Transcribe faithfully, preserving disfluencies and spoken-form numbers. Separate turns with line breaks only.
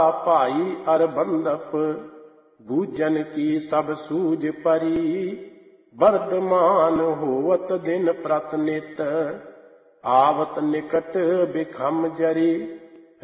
ਭਾਈ ਅਰ ਬੰਦਪ ਬੂਝਨ ਕੀ ਸਭ ਸੂਝ ਪਰੀ। ਵਰਤਮਾਨ ਹੋਵਤ ਦਿਨ ਪ੍ਰਤ ਨਿਤ ਆਵਤ ਨਿਕਟ ਬਿਖਮ ਜਰੀ।